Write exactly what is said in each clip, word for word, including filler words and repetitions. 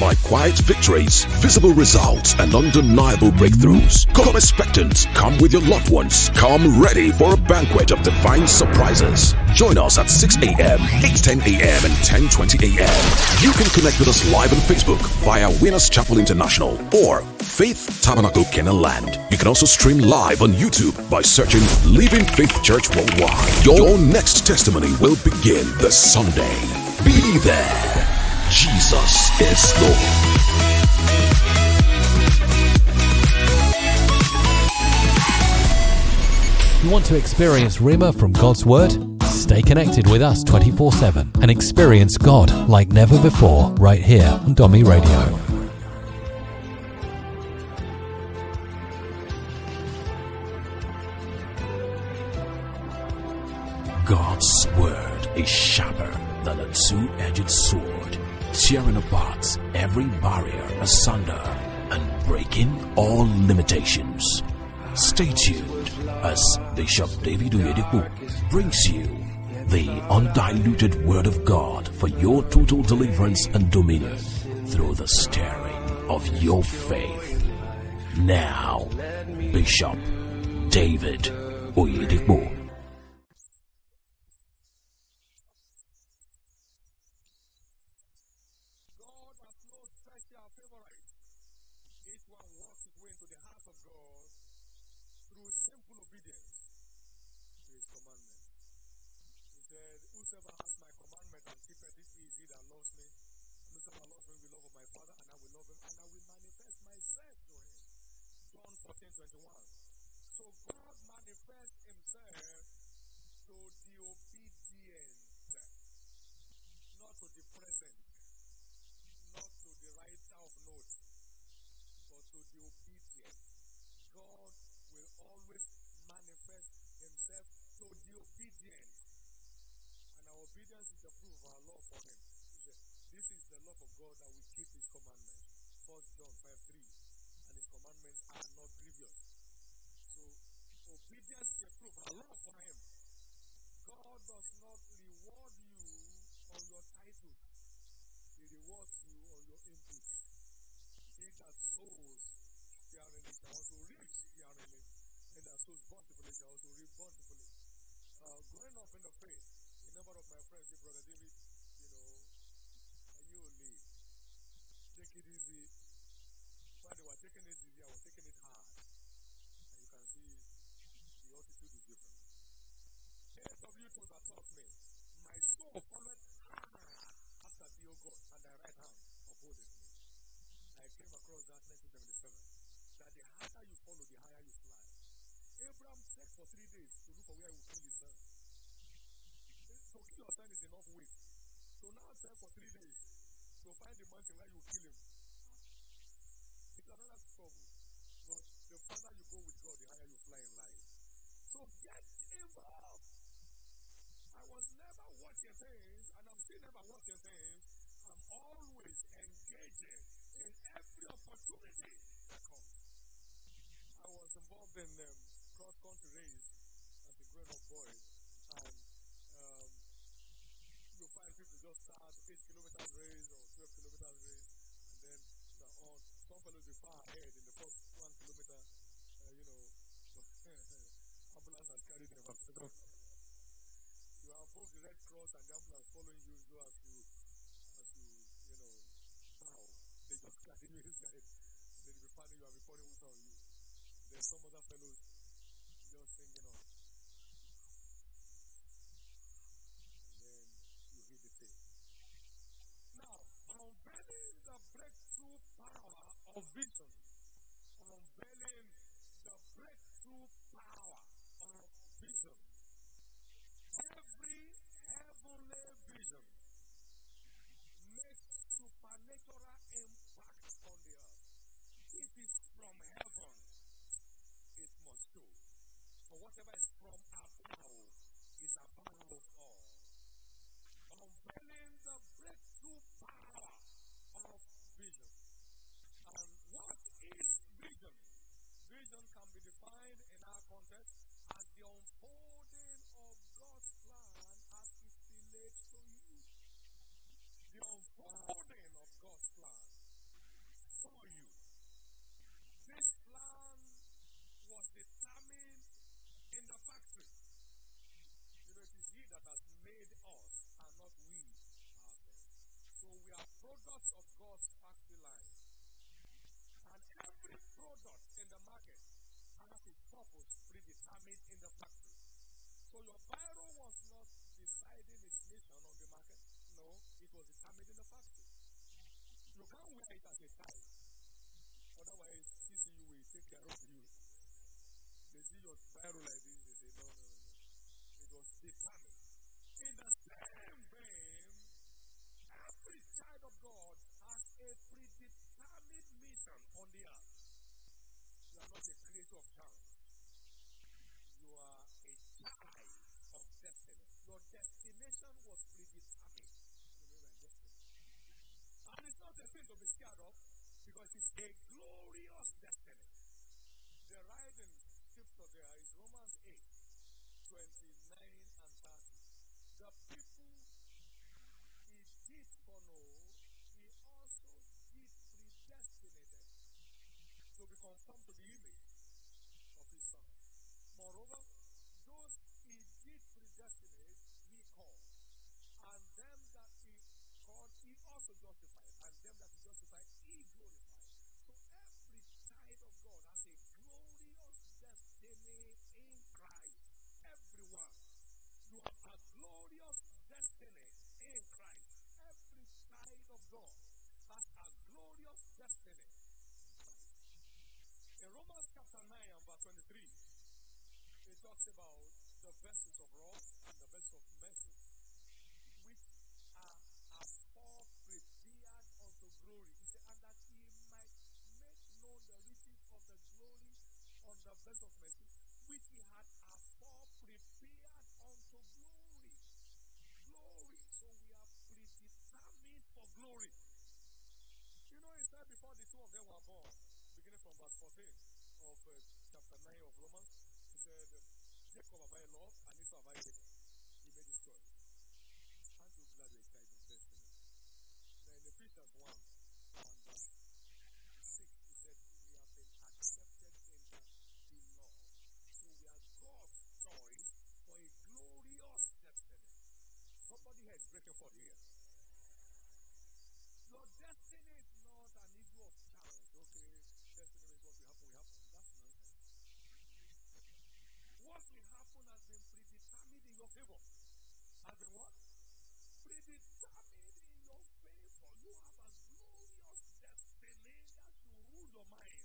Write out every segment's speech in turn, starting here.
by quiet victories, visible results, and undeniable breakthroughs. Come expectant. Come with your loved ones. Come ready for a banquet of divine surprises. Join us at six a.m., eight ten a.m., and ten twenty a.m. You can connect with us live on Facebook via Winners Chapel International or Faith Tabernacle Kenaland. You can also stream live on YouTube by searching Living Faith Church Worldwide. Your next testimony will begin this Sunday. Be there. Jesus is Lord. You want to experience Rhema from God's Word? Stay connected with us twenty-four seven and experience God like never before right here on Domi Radio. God's Word is sharper than a two-edged sword, tearing apart every barrier asunder and breaking all limitations. Stay tuned as Bishop David Oyedepo brings you the undiluted Word of God for your total deliverance and dominion through the stirring of your faith. Now, Bishop David Oyedepo. So God manifests himself to the obedient, not to the present, not to the writer of notes, but to the obedient. God will always manifest himself to the obedient. And our obedience is the proof of our love for him. This is the love of God, that we keep his commandments. First John five three. And his commandments are not grievous. So, obedience is a proof of our love for him. God does not reward you on your title. He rewards you on your input. He that sows sparingly shall also reap sparingly. And that sows bountifully shall also reap bountifully. Uh, growing up in the faith, a number of my friends say, Brother David, you know, are you only? Take it easy. While they were taking it easy, I was taking it hard. And you can see the altitude is different. A W Tozer taught me, my soul followed hard after thee, O God, and thy right hand upholdeth me. I came across that nineteen seventy-seven. That the harder you follow, the higher you fly. Abraham checked for three days to look for where he would kill his son. So kill your son is enough weight. So now check for three days to find the mountain where you will kill him. It's another trouble. But the farther you go with God, the higher you fly in life. So get involved. I was never watching things, and I'm still never watching things. I'm always engaging in every opportunity that comes. I was involved in um, cross-country race as a grown-up boy, and um, you find people just start eight kilometers race or twelve kilometers race, and then they're on. Some fellows be far ahead in the first one kilometer, uh, you know, ambulance has carried them. You have both the Red Cross and the ambulance following you, so as you, as you, you know, bow, they just carry you inside. Then you'll be finding you have a funny water on you. There's some other fellows just singing on. And then you hit the tape. Now, unveiling the breakthrough power of vision. Unveiling the breakthrough power of vision. Every heavenly vision makes supernatural impact on the earth. If it's from heaven, it must show. For whatever is from above is above all. Unveiling the breakthrough power of vision. And what is vision? Vision can be defined in our context as the unfolding of God's plan as it relates to you. The unfolding of God's plan God's factory line. And every product in the market has its purpose predetermined in the factory. So your Bible was not deciding its mission on the market. No, it was determined in the factory. You can't wear it as a tie. Otherwise, C C U will take care of you. They see your Bible like this, they say, no, no, no, no. It was determined. In the same vein, every child of God has a predetermined mission on the earth. You are not a creator of chance. You are a child of destiny. Your destination was predetermined. Remember, destiny. And it's not a thing to be scared of, because it's a glorious destiny. The writing scripture there is Romans eight, twenty-nine and thirty. The people he did foreknow, he also did predestinated to be conformed to the image of his Son. Moreover, those he did predestinate, he called. And them that he called, he also justified. And them that he justified, he glorified. So every child of God has a glorious destiny in Christ. Everyone. You have a glorious destiny in Christ. Every child of God has a glorious destiny in Christ. In Romans chapter nine and verse twenty-three, it talks about the vessels of wrath and the vessels of mercy, which are afore prepared unto glory. He said, and that he might make known the riches of the glory on the vessel of mercy, which he had afore prepared unto glory. Glory. So we are predetermined for glory. You know, he said before the two of them were born, beginning from verse fourteen of uh, chapter nine of Romans, he said, Jacob have I loved, and Esau have I hated. He made his choice. Aren't you glad you're a child of destiny? Now in Ephesians one and verse six, he said, we have been accepted in the beloved. So we are God's choice for a glorious destiny. Somebody here is breaking forth here. Your destiny is not an issue of chance. Okay, destiny means what will happen, will happen. That's nonsense. What will happen has been predetermined in your favor. Has been what? Predetermined in your favor. You have a glorious destiny that will rule your mind.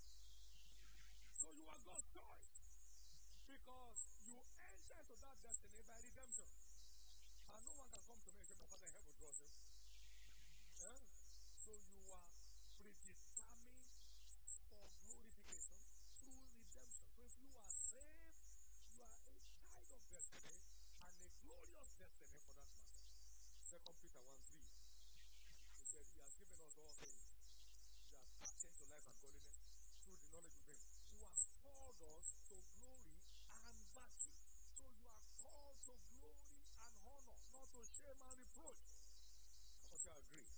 So you are God's choice. Because you enter into that destiny by redemption. And no one can come to me and say, my Father in heaven draws him. Yeah? So you are predetermined for glorification through redemption. So if you are saved, you are a child of destiny and a glorious destiny for that matter. Second Peter one three. He said, he has given us all things that pertain to life and godliness through the knowledge of him, who has called us to glory and virtue. So you are called to glory and honor, not to shame and reproach. How much I agree?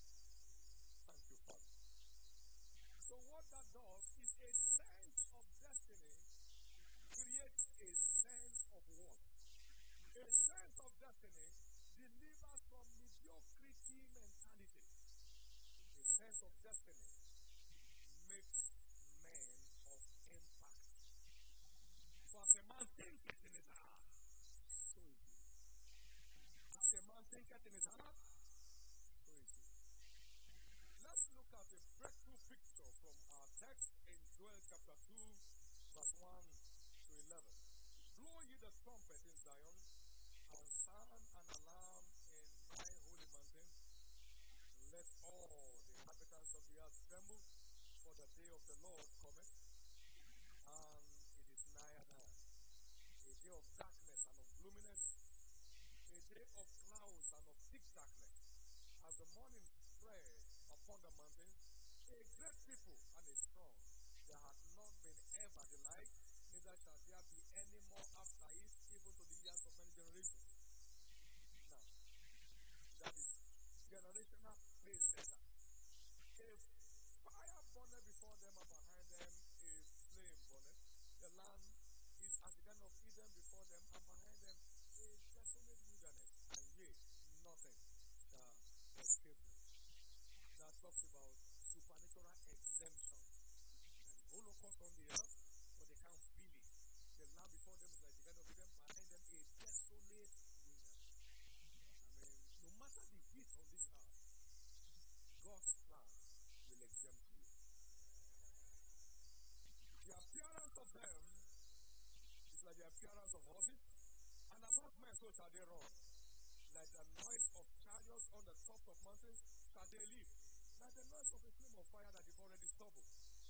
Thank you, Father. So what that does is a sense of destiny creates a sense of worth. A sense of destiny delivers from mediocrity mentality. A sense of destiny makes men of impact. For as a man thinketh in his heart, so is he. As a man thinketh in his heart, so is he. Let's look at a breakthrough picture from our text in Joel chapter two, verse one to eleven. Blow ye the trumpet in Zion, and sound an alarm in my holy mountain. Let all the inhabitants of the earth tremble, for the day of the Lord cometh, and it is nigh at hand. A day of darkness and of gloominess, a day of clouds and of thick darkness. As the morning spread upon the mountains, a great people and a strong. There hath not been ever the like, neither shall there be any more after it, even to the years of many generations. Now, that is generational place setter. If fire burned before them and behind them a flame burned, the land is as the Garden of Eden before them, and behind them a desolate wilderness, and yet nothing shall escape them. That focus on the earth, but they can't feel it. The land before them is like the Garden of Eden, behind them a desolate wilderness. I mean, no matter the heat on this earth, God's plan will exempt you. The appearance of them is like the appearance of horses, and as horsemen so shall they run. Like the noise of chariots on the tops of mountains shall they leap. Like the noise of a flame of fire that they've already stubbled.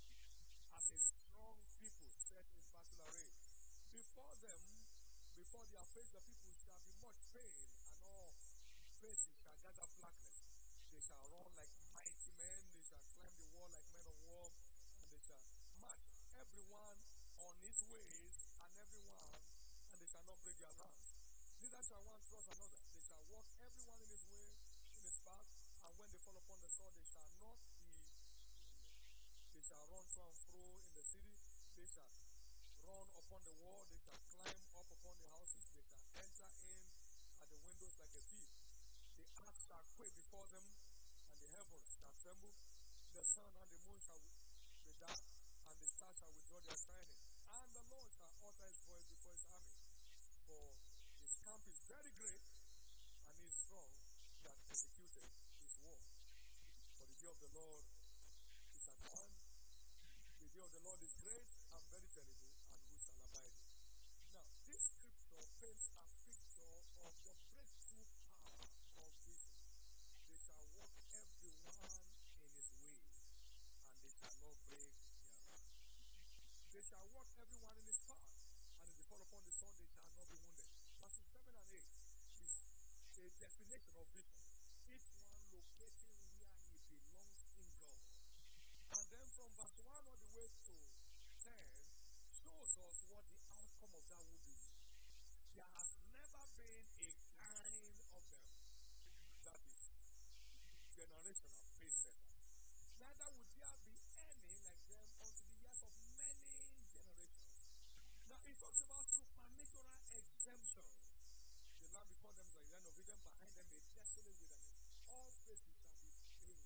As a strong people set in battle array. Before them, before their face, the people shall be much pain, and all faces shall gather blackness. They shall run like mighty men, they shall climb the wall like men of war, and they shall march everyone on his ways, and everyone, and they shall not break their lance. Neither shall one trust another. They shall walk everyone in his way, in his path, and when they fall upon the sword, they shall not be wounded. They shall run to and fro in the city. They shall run upon the wall. They shall climb up upon the houses. They shall enter in at the windows like a thief. The earth shall quake before them, and the heavens shall tremble. The sun and the moon shall be dark, and the stars shall withdraw their shining. And the Lord shall utter his voice before his army. For his camp is very great, and he is strong that executed his war. For the day of the Lord is at hand. The day of the Lord is great and very terrible, and who shall abide it? Now, this scripture paints a picture of the breakthrough power of vision. They shall walk everyone in his way, and they shall not break their rank. They shall walk everyone in his path, and if they fall upon the sword, they shall not be wounded. Verses seven and eight is a definition of vision. Each one locating where he belongs in God. And then from verse one all the way to ten shows us what the outcome of that will be. There has never been a kind of them that is generational face setter. Neither would there be any like them unto the years of many generations. Now it talks about supernatural exemption. The land before them is like the land of Eden, behind them a desolate wilderness. All faces shall be pained.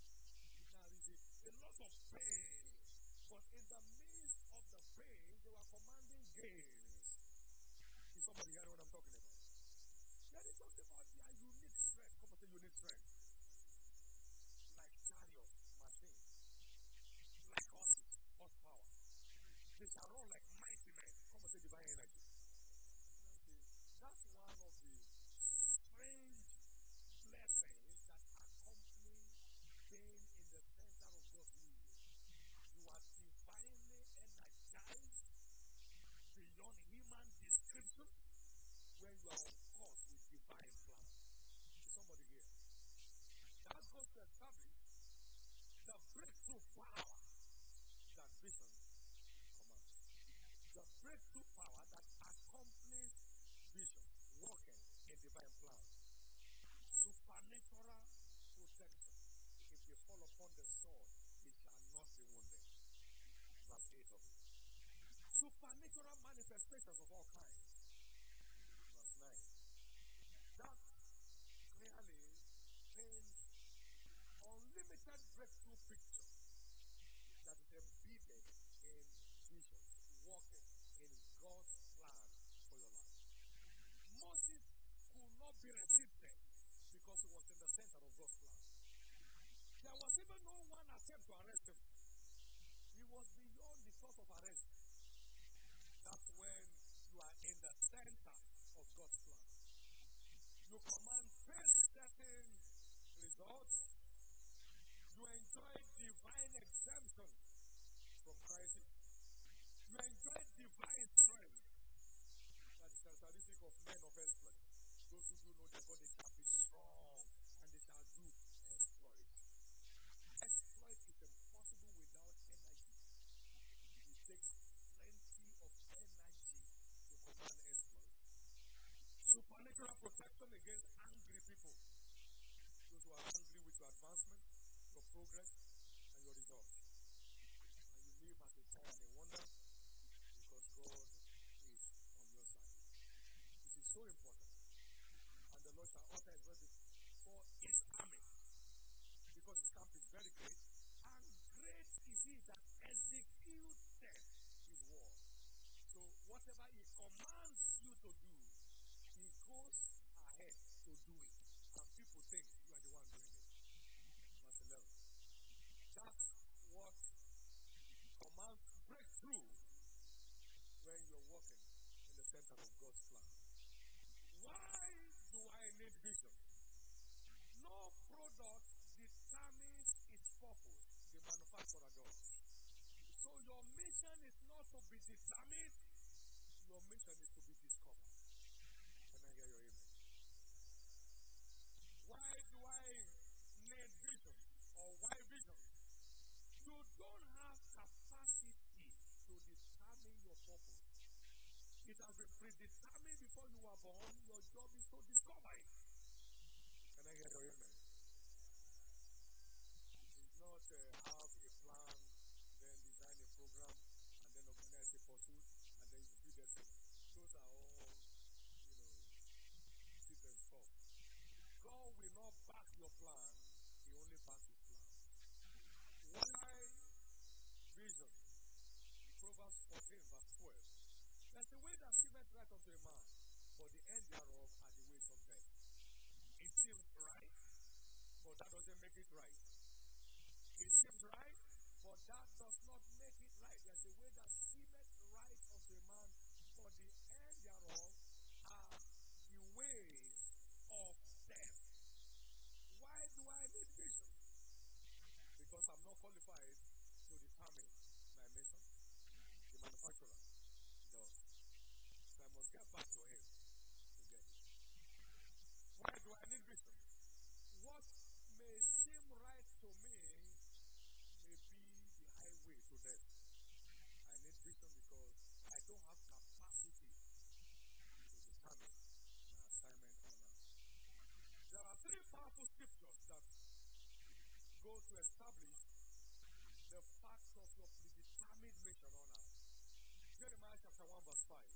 Now you see, a lot of pain, but in the midst of the pain, they were commanding gains. Is somebody hearing what I'm talking about? Then it talks about their unique strength. Come on, say unique strength. Like chariots, machines, like horses, horsepower. They shall run like mighty men. Come on, say divine energy. Now, see, that's one of the strange blessings that accompany being in the center of God's will. You are divinely energized beyond human description when you are on course with divine plan. Is somebody here? That goes to establish the breakthrough power that vision commands. The breakthrough power that accompanies vision, walking in divine plan. Supernatural protection. If they fall upon the sword, they shall not be wounded. Verse eight of it. Supernatural manifestations of all kinds. Verse nine. That clearly paints unlimited breakthrough picture that is embedded in visions, walking in God's plan for your life. Moses could not be resisted because he was in the center of God's plan. There was even no one attempt to arrest him. He was beyond the thought of arrest. That's when you are in the center of God's plan. You command pace-setting results. You enjoy divine exemption from crisis. You enjoy divine strength. That is the characteristic of men of exploit. Those who do know their God, they shall be strong and they shall do exploits. Exploit is impossible without energy. It takes plenty of energy to command exploit. Supernatural protection against angry people. Those who are angry with your advancement, your progress, and your results. And you live as a sign and a wonder because God is on your side. This is so important. And the Lord shall utter his word before his army, because his camp is very great, and great is he that executes he commands you to do, he goes ahead to do it. And people think you are the one doing it. Verse eleven. That's what commands breakthrough when you're walking in the center of God's plan. Why do I need vision? No product determines its purpose. The manufacturer does. So your mission is not to be determined. Your mission is to be discovered. Can I hear your amen? Why do I need vision? Or why vision? You don't have capacity to determine your purpose. It has been predetermined before you were born. Your job is to discover it. Can I hear your amen? It's not uh, have a plan, then design a program, and then organize a pursuit, and then you feed them. Those are all, you know, cheap and stuff. God will not back your plan, He only backs His plan. Why vision? Proverbs fourteen, verse twelve. There's a way that seemeth right unto a man, but the end thereof are the ways of death. It seems right, but that doesn't make it right. It seems right, but that does not make it right. There's a way that seemeth right unto a man, but the end thereof are the ways of death. Why do I need vision? Because I'm not qualified to determine my mission. The manufacturer does. So I must get back to him to get it. Why do I need vision? What may seem right to me may be the highway to death. I need vision because I don't have capacity to determine my assignment on earth. There are three powerful scriptures that go to establish the fact of your predetermined mission on earth. Jeremiah chapter one verse five.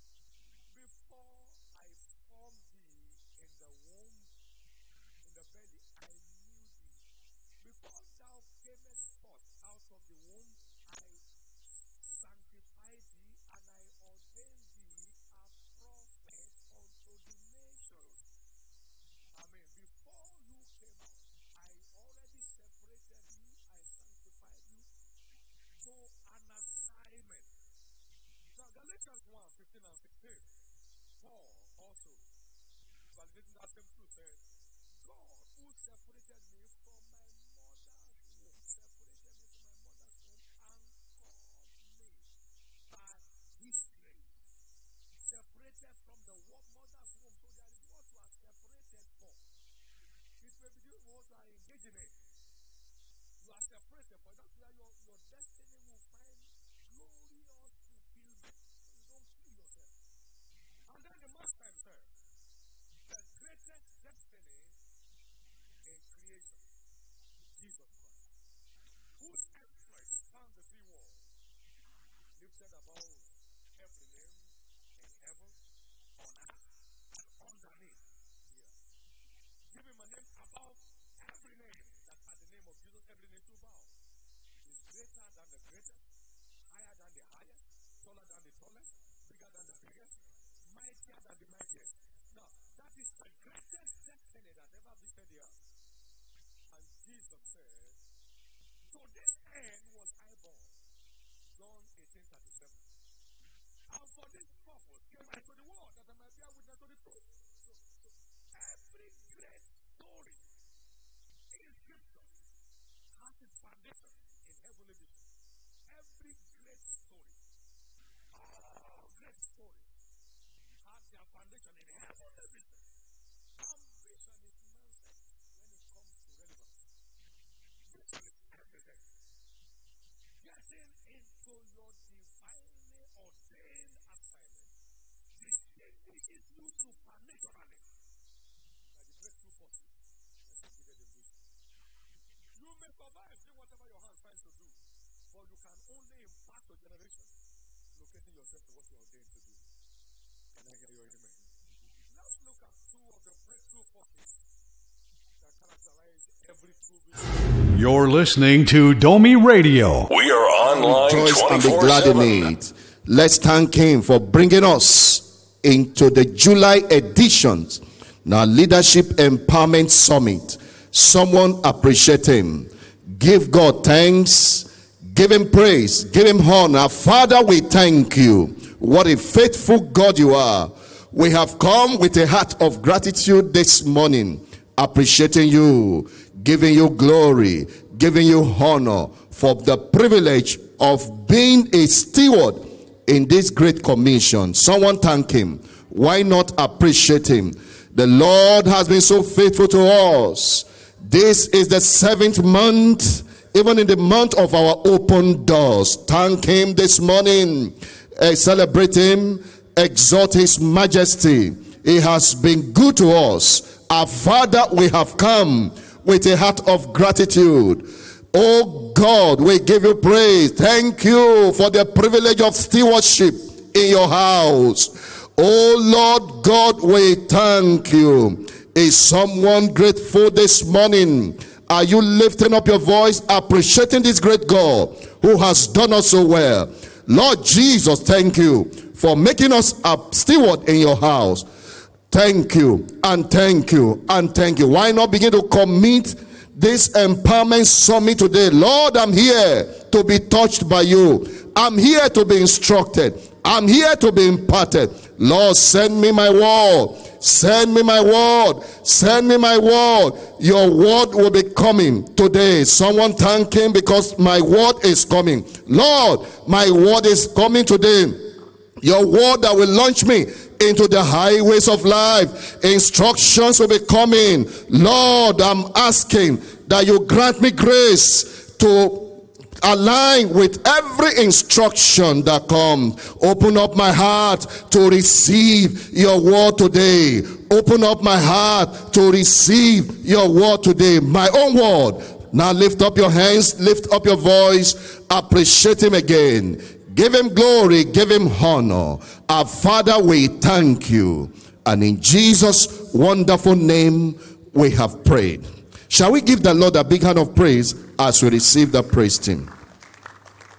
Before I formed thee in the womb, in the belly, I knew thee. Before thou camest forth out of the womb, I sanctified thee, and I ordained thee a prophet unto the nations. I mean, before you came out, I already separated you, I sanctified you to an assignment. Now, Galatians one, fifteen and sixteen, Paul also, validating that same truth, said, God who separated me from my mother's womb, separated me from my mother's womb and called me by His grace. Separated from the mother's womb, so that is what you are separated for. It may be doing what you are engaging in. You are separated for. That's where your, your destiny will find glorious fulfillment. So you don't kill yourself. And then the master himself, the greatest destiny in creation, Jesus Christ, whose exploits spans the three worlds, lifted above every name in heaven, on earth, and underneath the earth. Give him a name above every name, that at the name of Jesus, every name to bow. He's greater than the greatest, higher than the highest, taller than the tallest, bigger than the biggest, mightier than the mightiest. Now, that is the greatest destiny that ever visited the earth. And Jesus said, to this end was I born. John eighteen thirty-seven. And for this purpose came I to the world, that I might bear witness to the truth. So, so every great story in Scripture has its foundation in heavenly vision. Every great story, all great stories, have their foundation in heavenly vision. Ambition is nonsense when it comes to relevance. Vision is everything. Getting into your divinely ordained assignment distinguishes you supernaturally by the breakthrough forces that's embedded in vision. You may survive doing whatever your hands finds to do, but you can only impact your generation locating yourself to what you are ordained to do. Can I hear your amen? Let's look at two of the breakthrough forces that characterize every true vision. You're listening to Domi Radio. We are online Rejoice and be twenty-four glad in seven. it. Let's thank him for bringing us into the July editions, now Leadership Empowerment Summit. Someone appreciate him. Give God thanks. Give him praise. Give him honor. Father, we thank you. What a faithful God you are. We have come with a heart of gratitude this morning, appreciating you, giving you glory, giving you honor for the privilege of being a steward in this great commission. Someone thank him. Why not appreciate him? The Lord has been so faithful to us. This is the seventh month, even in the month of our open doors. Thank him this morning. Uh, celebrate him. Exalt his majesty. He has been good to us. Our Father, we have come with a heart of gratitude. Oh God, we give you praise. Thank you for the privilege of stewardship in your house. Oh Lord God, we thank you. Is someone grateful this morning? Are you lifting up your voice, appreciating this great God who has done us so well? Lord Jesus, thank you for making us a steward in your house. Thank you and thank you and thank you. Why not begin to commit this empowerment summit today? Lord, I'm here to be touched by you. I'm here to be instructed. I'm here to be imparted. Lord, send me my word. Send me my word. Send me my word. Your word will be coming today. Someone thank him because my word is coming. Lord, my word is coming today. Your word that will launch me into the highways of life. Instructions will be coming. Lord, I'm asking that you grant me grace to align with every instruction that comes. Open up my heart to receive your word today. Open up my heart to receive your word today. My own word. Now lift up your hands, lift up your voice, appreciate him again. Give him glory, give him honor. Our Father, we thank you. And in Jesus' wonderful name, we have prayed. Shall we give the Lord a big hand of praise as we receive the praise team?